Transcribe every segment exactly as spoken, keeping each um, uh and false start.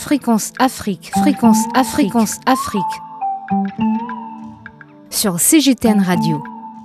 Fréquence Afrique, Fréquence Afrique, Fréquence Afrique. Sur C G T N Radio.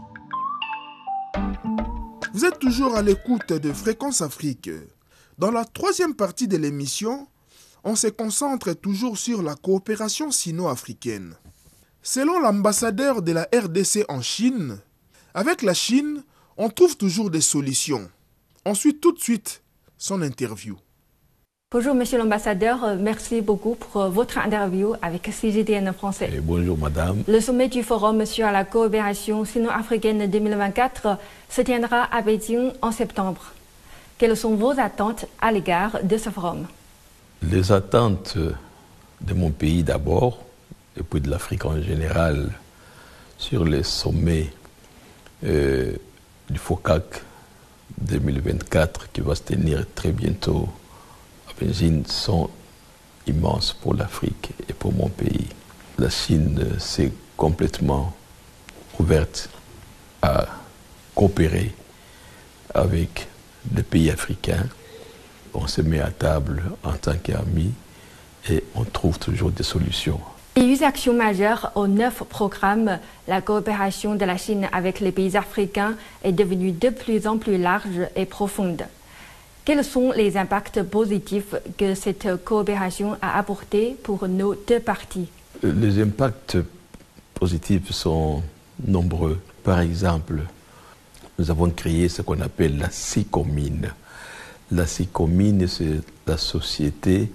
Vous êtes toujours à l'écoute de Fréquence Afrique. Dans la troisième partie de l'émission, on se concentre toujours sur la coopération sino-africaine. Selon l'ambassadeur de la R D C en Chine, avec la Chine, on trouve toujours des solutions. On suit tout de suite son interview. Bonjour Monsieur l'ambassadeur, merci beaucoup pour votre interview avec C G T N français. Et bonjour Madame. Le sommet du Forum sur la coopération sino-africaine deux mille vingt-quatre se tiendra à Pékin en septembre. Quelles sont vos attentes à l'égard de ce forum? Les attentes de mon pays d'abord, et puis de l'Afrique en général, sur les sommets euh, du FOCAC deux mille vingt-quatre qui va se tenir très bientôt à Pékin sont immenses pour l'Afrique et pour mon pays. La Chine s'est complètement ouverte à coopérer avec les pays africains. On se met à table en tant qu'amis et on trouve toujours des solutions. Il y a eu des actions majeures aux neuf programmes. La coopération de la Chine avec les pays africains est devenue de plus en plus large et profonde. Quels sont les impacts positifs que cette coopération a apportés pour nos deux parties? Les impacts positifs sont nombreux. Par exemple, nous avons créé ce qu'on appelle la SICOMINE. La SICOMINE, c'est la société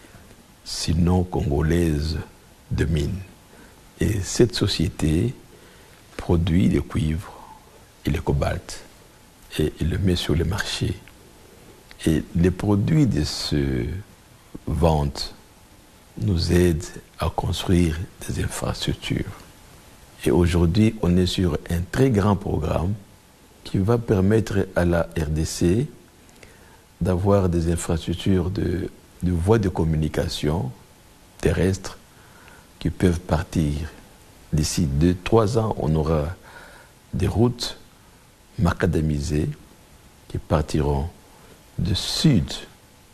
sino-congolaise de mines. Et cette société produit le cuivre et le cobalt et il le met sur le marché. Et les produits de ce vente nous aident à construire des infrastructures. Et aujourd'hui, on est sur un très grand programme qui va permettre à la R D C d'avoir des infrastructures de, de voies de communication terrestres qui peuvent partir. D'ici deux, trois ans, on aura des routes macadamisées qui partiront de sud-est,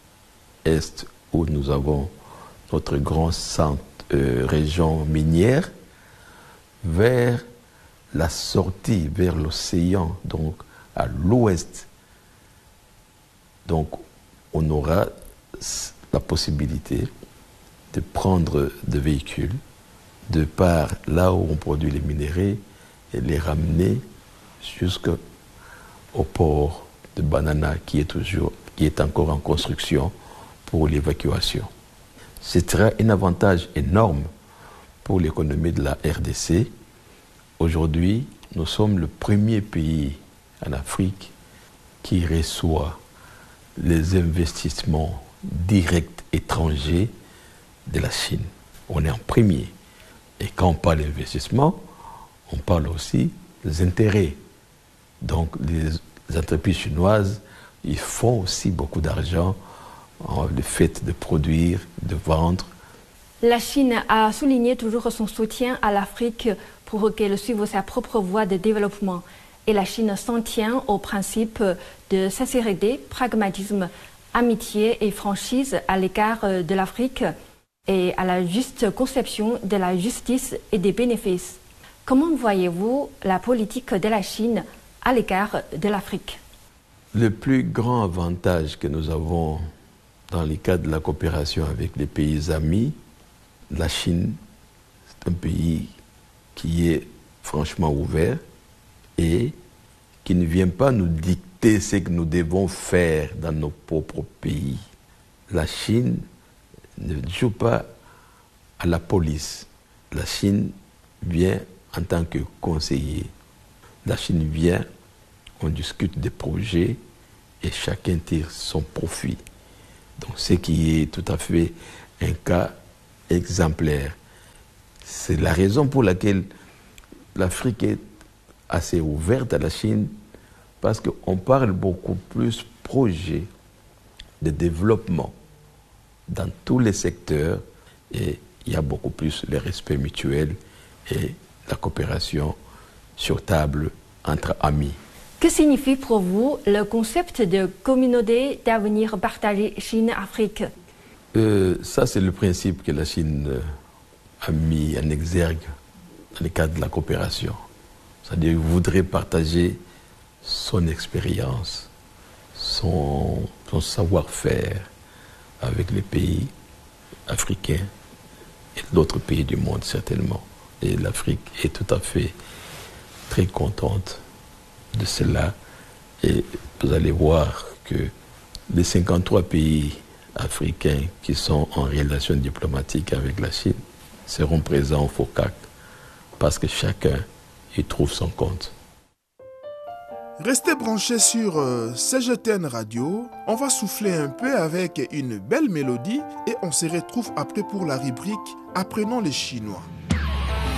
où nous avons notre grand centre, euh, région minière, vers la sortie, vers l'océan, donc à l'ouest. Donc, on aura la possibilité de prendre des véhicules de par là où on produit les minéraux et les ramener jusqu'au port de Banana qui est toujours, qui est encore en construction pour l'évacuation. Ce sera un avantage énorme pour l'économie de la R D C. Aujourd'hui, nous sommes le premier pays en Afrique qui reçoit les investissements directs étrangers de la Chine. On est en premier. Et quand on parle d'investissement, on parle aussi des intérêts. Donc les entreprises chinoises, ils font aussi beaucoup d'argent en le fait de produire, de vendre. La Chine a souligné toujours son soutien à l'Afrique pour qu'elle suive sa propre voie de développement. Et la Chine s'en tient au principe de sincérité, pragmatisme, amitié et franchise à l'égard de l'Afrique et à la juste conception de la justice et des bénéfices. Comment voyez-vous la politique de la Chine à l'égard de l'Afrique? Le plus grand avantage que nous avons dans le cadre de la coopération avec les pays amis, la Chine, c'est un pays qui est franchement ouvert et qui ne vient pas nous dicter ce que nous devons faire dans nos propres pays. La Chine ne joue pas à la police. La Chine vient en tant que conseiller. La Chine vient, on discute des projets et chacun tire son profit. Donc ce qui est tout à fait un cas exemplaire. C'est la raison pour laquelle l'Afrique est assez ouverte à la Chine, parce qu'on parle beaucoup plus projet de développement dans tous les secteurs et il y a beaucoup plus le respect mutuel et la coopération sur table entre amis. Que signifie pour vous le concept de communauté d'avenir partagée Chine-Afrique? euh, ça, c'est le principe que la Chine euh, a mis en exergue dans le cadre de la coopération. C'est-à-dire qu'il voudrait partager son expérience, son, son savoir-faire avec les pays africains et d'autres pays du monde, certainement. Et l'Afrique est tout à fait très contente de cela. Et vous allez voir que les cinquante-trois pays africains qui sont en relation diplomatique avec la Chine seront présents au FOCAC parce que chacun y trouve son compte. Restez branchés sur euh, C G T N Radio. On va souffler un peu avec une belle mélodie et on se retrouve après pour la rubrique Apprenons les Chinois.